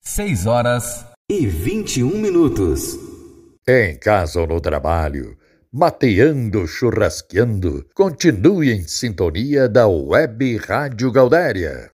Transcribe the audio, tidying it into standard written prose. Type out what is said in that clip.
6h21. Em casa ou no trabalho, mateando, churrasqueando, continue em sintonia da Web Rádio Gaudéria.